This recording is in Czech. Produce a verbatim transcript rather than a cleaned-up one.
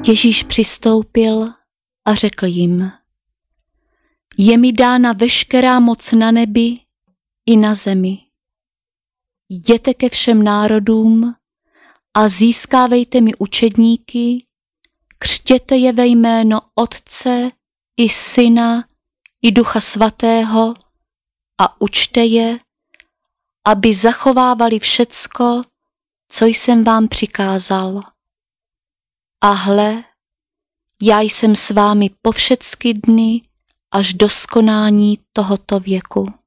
Ježíš přistoupil a řekl jim: Je mi dána veškerá moc na nebi i na zemi. Jděte ke všem národům a získávejte mi učedníky, křtěte je ve jméno Otce i Syna i Ducha Svatého a učte je, aby zachovávali všecko, co jsem vám přikázal. A hle, já jsem s vámi po všecky dny až do skonání tohoto věku.